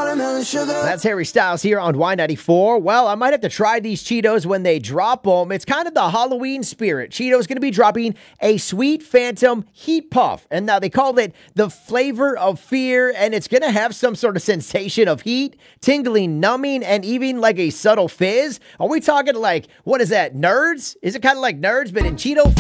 watermelon sugar. That's Harry Styles here on Y94. Well, I might have to try these Cheetos when they drop them. It's kind of the Halloween spirit. Cheetos going to be dropping a Sweet Phantom Heat Puff. And now they called it the flavor of fear. And it's going to have some sort of sensation of heat, tingling, numbing, and even like a subtle fizz. Are we talking like, what is that, Nerds? Is it kind of like Nerds, but in Cheeto